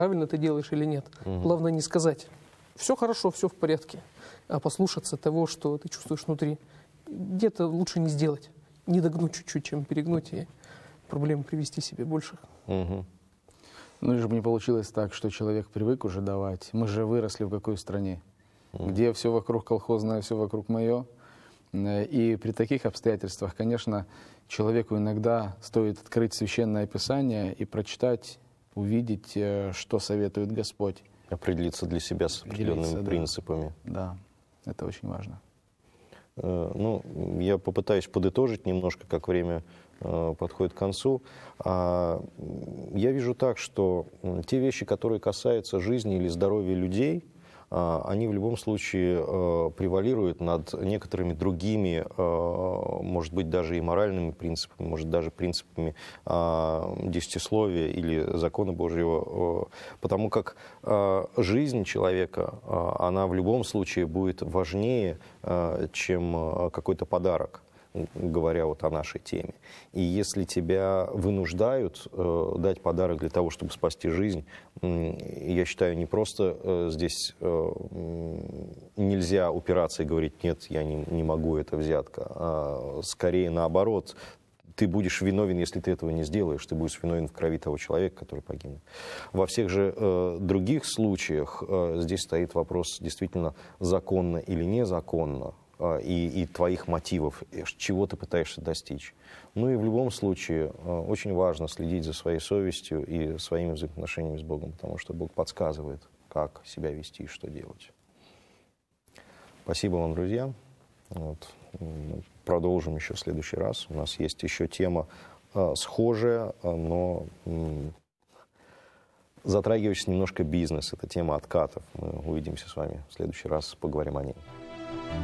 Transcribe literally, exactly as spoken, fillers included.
правильно ты делаешь или нет. Угу. Главное не сказать: все хорошо, все в порядке, а послушаться того, что ты чувствуешь внутри. Где-то лучше не сделать, не догнуть чуть-чуть, чем перегнуть, и проблем привести себе больше. Угу. Ну, лишь бы не получилось так, что человек привык уже давать. Мы же выросли в какой стране, угу. где все вокруг колхозное, все вокруг мое. И при таких обстоятельствах, конечно, человеку иногда стоит открыть Священное Писание и прочитать, увидеть, что советует Господь. Определиться для себя с определенными да. принципами. Да, это очень важно. Ну, я попытаюсь подытожить немножко, как время подходит к концу. Я вижу так, что те вещи, которые касаются жизни или здоровья людей, они в любом случае превалируют над некоторыми другими, может быть, даже и моральными принципами, может, даже принципами десятисловия или закона Божьего, потому как жизнь человека, она в любом случае будет важнее, чем какой-то подарок, говоря вот о нашей теме. И если тебя вынуждают э, дать подарок для того, чтобы спасти жизнь, э, я считаю, не просто э, здесь э, нельзя упираться и говорить: нет, я не, не могу, это взятка, а скорее наоборот. Ты будешь виновен, если ты этого не сделаешь, ты будешь виновен в крови того человека, который погибнет. Во всех же э, других случаях э, здесь стоит вопрос, действительно, законно или незаконно, И, и твоих мотивов, чего ты пытаешься достичь. Ну и в любом случае очень важно следить за своей совестью и своими взаимоотношениями с Богом, потому что Бог подсказывает, как себя вести и что делать. Спасибо вам, друзья. Вот. Продолжим еще в следующий раз. У нас есть еще тема э, схожая, но э, затрагивающая немножко бизнес. Это тема откатов. Мы увидимся с вами в следующий раз, поговорим о ней.